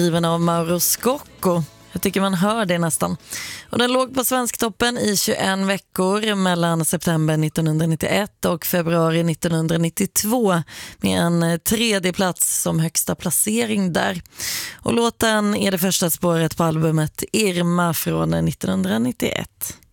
Skriven av Mauro Scocco. Jag tycker man hör det nästan. Och den låg på Svensktoppen i 21 veckor mellan september 1991 och februari 1992 med en tredje plats som högsta placering där. Och låten är det första spåret på albumet Irma från 1991.